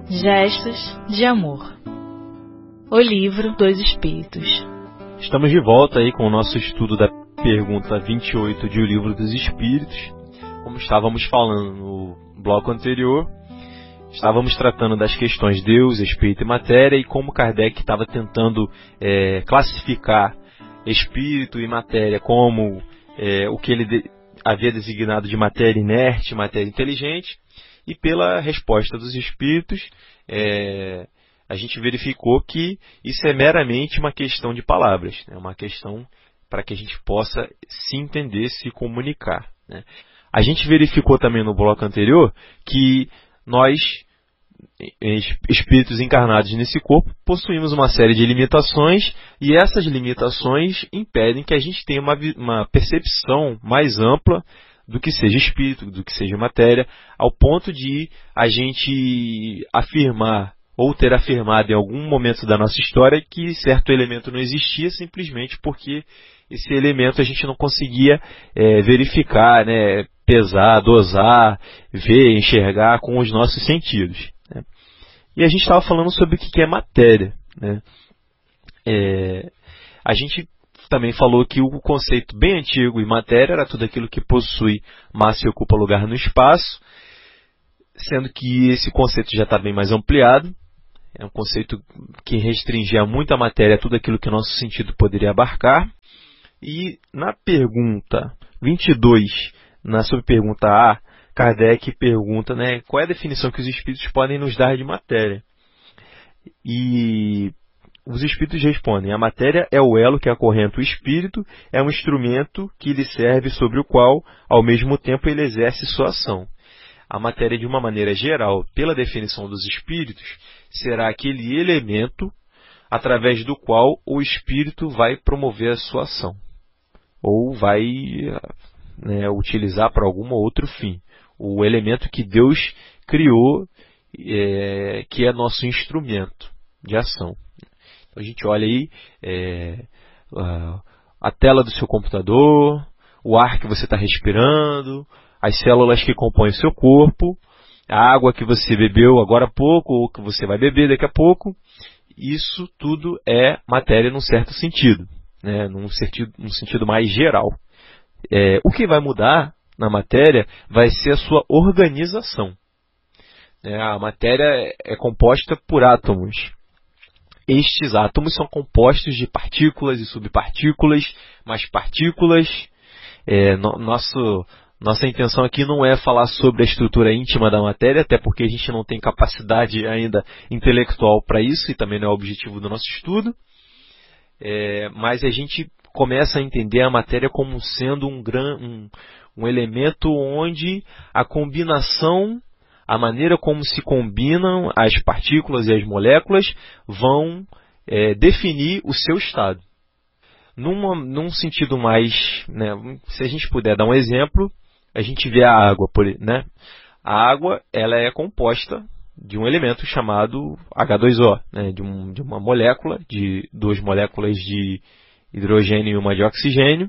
Gestos de Amor. O Livro dos Espíritos. Estamos de volta aí com o nosso estudo da pergunta 28 de O Livro dos Espíritos. Como estávamos falando no bloco anterior, estávamos tratando das questões Deus, Espírito e Matéria, e como Kardec estava tentando classificar Espírito e Matéria como o que ele havia designado de matéria inerte, matéria inteligente. E pela resposta dos Espíritos, a gente verificou que isso é meramente uma questão de palavras, né? Uma questão para que a gente possa se entender, se comunicar, né? A gente verificou também no bloco anterior que nós, espíritos encarnados nesse corpo, possuímos uma série de limitações, e essas limitações impedem que a gente tenha uma percepção mais ampla do que seja espírito, do que seja matéria, ao ponto de a gente afirmar ou ter afirmado em algum momento da nossa história que certo elemento não existia, simplesmente porque esse elemento a gente não conseguia verificar, né, pesar, dosar, ver, enxergar com os nossos sentidos, né? E a gente estava falando sobre o que é matéria, né? A gente também falou que o conceito bem antigo de matéria era tudo aquilo que possui massa e ocupa lugar no espaço, sendo que esse conceito já está bem mais ampliado. É um conceito que restringia muito a matéria, tudo aquilo que o nosso sentido poderia abarcar. E na pergunta 22, na subpergunta A, Kardec pergunta, né, qual é a definição que os espíritos podem nos dar de matéria. E os espíritos respondem: a matéria é o elo que acorrenta o espírito, é um instrumento que lhe serve, sobre o qual, ao mesmo tempo, ele exerce sua ação. A matéria, de uma maneira geral, pela definição dos espíritos, será aquele elemento através do qual o espírito vai promover a sua ação, ou vai, né, utilizar para algum outro fim. O elemento que Deus criou, que é nosso instrumento de ação. A gente olha aí a tela do seu computador, o ar que você está respirando, as células que compõem o seu corpo, a água que você bebeu agora há pouco ou que você vai beber daqui a pouco. Isso tudo é matéria num certo sentido, né? Num sentido mais geral. O que vai mudar na matéria vai ser a sua organização. A matéria é composta por átomos. Estes átomos são compostos de partículas e subpartículas, mais partículas. Nossa intenção aqui não é falar sobre a estrutura íntima da matéria, até porque a gente não tem capacidade ainda intelectual para isso, e também não é o objetivo do nosso estudo. Mas a gente começa a entender a matéria como sendo um elemento onde a combinação, a maneira como se combinam as partículas e as moléculas vão definir o seu estado. Num sentido mais, né, se a gente puder dar um exemplo, a gente vê a água, né? A água, ela é composta de um elemento chamado H2O, né, de uma molécula, de duas moléculas de hidrogênio e uma de oxigênio.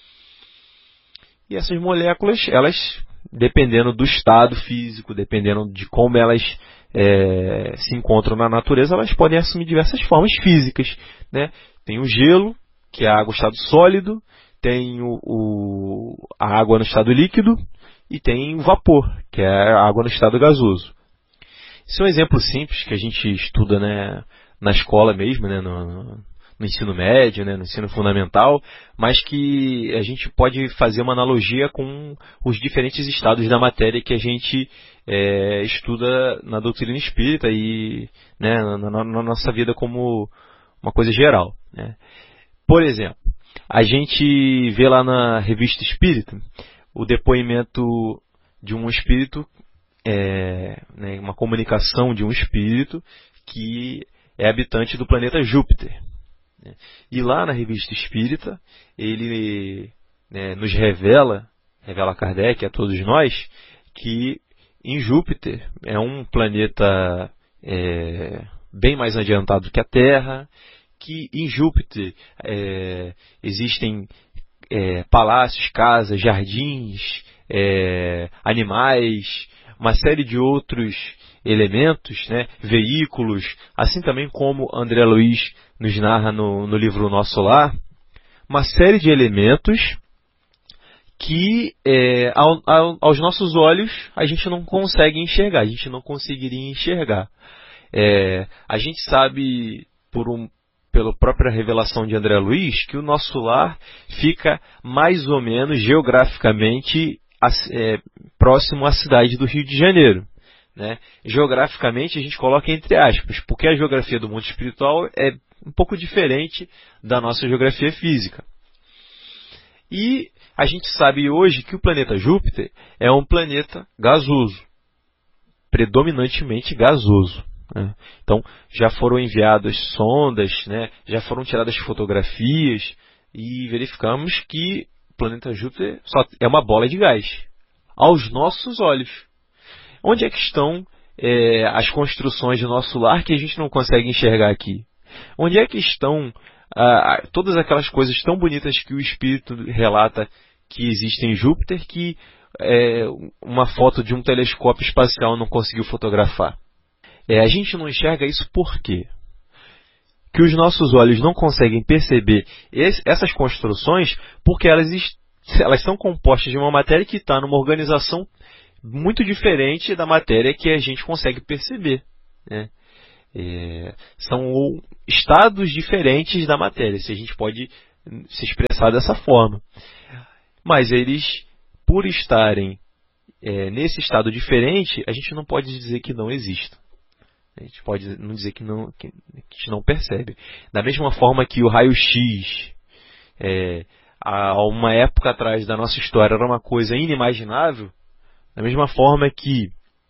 E essas moléculas, elas, dependendo do estado físico, dependendo de como elas se encontram na natureza, elas podem assumir diversas formas físicas, né? Tem o gelo, que é a água no estado sólido, tem a água no estado líquido, e tem o vapor, que é a água no estado gasoso. Isso é um exemplo simples que a gente estuda, né, na escola mesmo, né, no ensino médio, né, no ensino fundamental, mas que a gente pode fazer uma analogia com os diferentes estados da matéria que a gente estuda na doutrina espírita e, né, na nossa vida como uma coisa geral, né. Por exemplo, a gente vê lá na Revista Espírita o depoimento de um espírito, né, uma comunicação de um espírito que é habitante do planeta Júpiter. E lá na Revista Espírita, ele, né, nos revela a Kardec, a todos nós, que em Júpiter é um planeta bem mais adiantado que a Terra, que em Júpiter existem palácios, casas, jardins, animais, uma série de outros elementos, né, veículos, assim também como André Luiz nos narra no livro Nosso Lar, uma série de elementos que aos nossos olhos a gente não consegue enxergar, a gente não conseguiria enxergar. A gente sabe, pela própria revelação de André Luiz, que o nosso lar fica mais ou menos geograficamente próximo à cidade do Rio de Janeiro. Né? Geograficamente a gente coloca entre aspas, porque a geografia do mundo espiritual é um pouco diferente da nossa geografia física. E a gente sabe hoje que o planeta Júpiter é um planeta gasoso, predominantemente gasoso. Né? Então, já foram enviadas sondas, né? Já foram tiradas fotografias e verificamos que o planeta Júpiter só é uma bola de gás, aos nossos olhos. Onde é que estão as construções do nosso lar que a gente não consegue enxergar aqui? Onde é que estão todas aquelas coisas tão bonitas que o Espírito relata que existem em Júpiter que uma foto de um telescópio espacial não conseguiu fotografar? A gente não enxerga isso por quê? Que os nossos olhos não conseguem perceber essas construções porque elas são compostas de uma matéria que está numa organização muito diferente da matéria que a gente consegue perceber. Né? São estados diferentes da matéria, se a gente pode se expressar dessa forma. Mas eles, por estarem nesse estado diferente, a gente não pode dizer que não existam. A gente pode não dizer que a gente não percebe. Da mesma forma que o raio-x, há uma época atrás da nossa história, era uma coisa inimaginável, da mesma forma que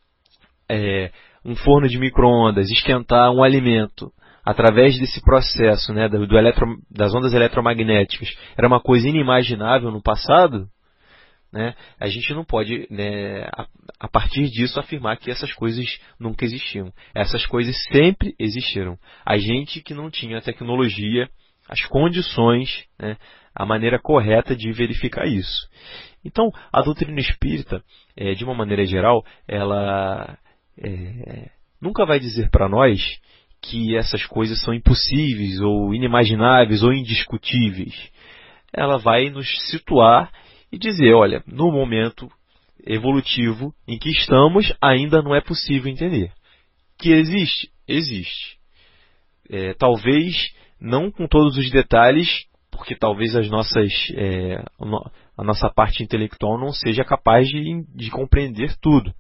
um forno de micro-ondas esquentar um alimento através desse processo, né, das ondas eletromagnéticas, era uma coisa inimaginável no passado, né, a gente não pode, né, a partir disso, afirmar que essas coisas nunca existiam. Essas coisas sempre existiram. A gente que não tinha a tecnologia, as condições, né, a maneira correta de verificar isso. Então, a doutrina espírita, de uma maneira geral, ela nunca vai dizer para nós que essas coisas são impossíveis, ou inimagináveis, ou indiscutíveis. Ela vai nos situar e dizer, olha, no momento evolutivo em que estamos, ainda não é possível entender. Que existe? Existe. Talvez não com todos os detalhes, porque talvez a nossa parte intelectual não seja capaz de compreender tudo.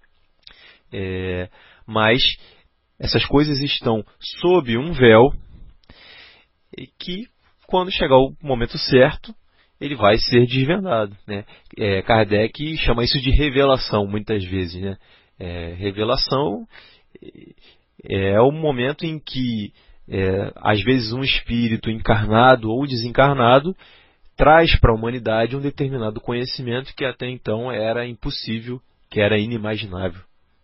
Mas essas coisas estão sob um véu e que, quando chegar o momento certo, ele vai ser desvendado. Né? Kardec chama isso de revelação, muitas vezes. Né? Revelação é o momento em que, às vezes, um espírito encarnado ou desencarnado traz para a humanidade um determinado conhecimento que até então era impossível, que era inimaginável.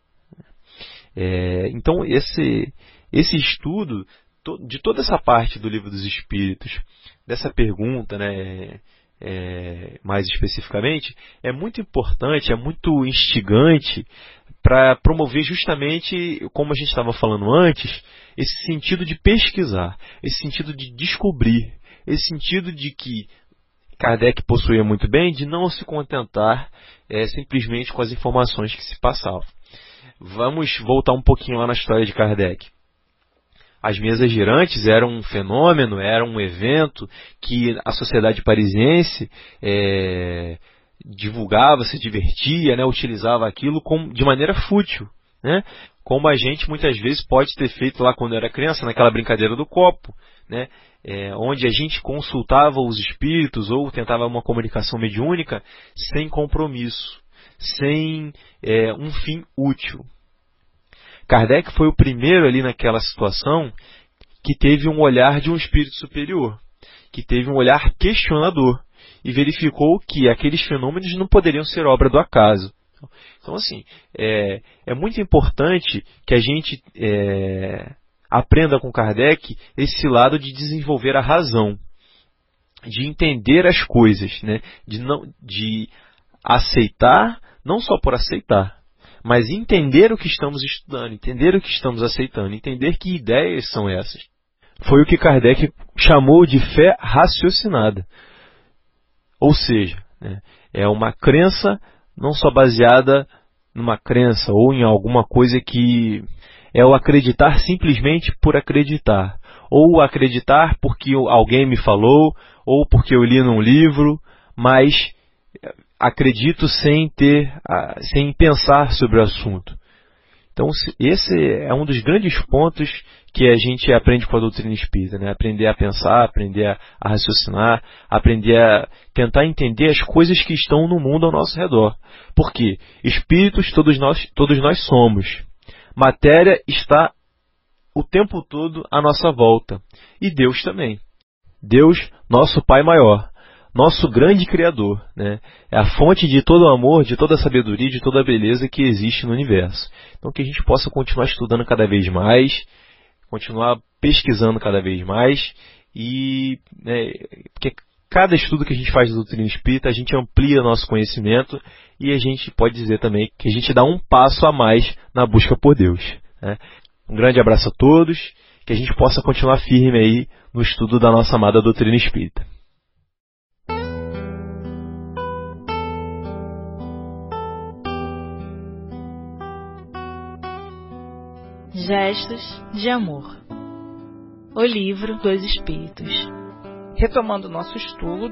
Então, esse estudo de toda essa parte do Livro dos Espíritos, dessa pergunta, né, mais especificamente, é muito importante, é muito instigante para promover justamente, como a gente estava falando antes, esse sentido de pesquisar, esse sentido de descobrir, esse sentido de que Kardec possuía muito bem, de não se contentar simplesmente com as informações que se passavam. Vamos voltar um pouquinho lá na história de Kardec. As mesas girantes eram um fenômeno, era um evento que a sociedade parisiense divulgava, se divertia, né, utilizava aquilo de maneira fútil. Né? Como a gente muitas vezes pode ter feito lá quando era criança, naquela brincadeira do copo, né? Onde a gente consultava os espíritos ou tentava uma comunicação mediúnica sem compromisso, sem um fim útil. Kardec foi o primeiro ali naquela situação que teve um olhar de um espírito superior, que teve um olhar questionador e verificou que aqueles fenômenos não poderiam ser obra do acaso. Então, assim, é muito importante que a gente aprenda com Kardec esse lado de desenvolver a razão, de entender as coisas, né? De aceitar, não só por aceitar, mas entender o que estamos estudando, entender o que estamos aceitando, entender que ideias são essas. Foi o que Kardec chamou de fé raciocinada. Ou seja, né, é uma crença não só baseada numa crença ou em alguma coisa que é o acreditar simplesmente por acreditar. Ou acreditar porque alguém me falou, ou porque eu li num livro, mas acredito sem pensar sobre o assunto. Então, esse é um dos grandes pontos que a gente aprende com a doutrina espírita, né? Aprender a pensar, aprender a raciocinar, aprender a tentar entender as coisas que estão no mundo ao nosso redor. Por quê? Espíritos todos nós somos. Matéria está o tempo todo à nossa volta. E Deus também. Deus, nosso Pai maior. Nosso grande Criador, né? É a fonte de todo o amor, de toda a sabedoria, de toda a beleza que existe no universo. Então que a gente possa continuar estudando cada vez mais, continuar pesquisando cada vez mais, e porque cada estudo que a gente faz da doutrina espírita, a gente amplia nosso conhecimento e a gente pode dizer também que a gente dá um passo a mais na busca por Deus, né? Um grande abraço a todos, que a gente possa continuar firme aí no estudo da nossa amada doutrina espírita. Gestos de Amor. O Livro dos Espíritos. Retomando nosso estudo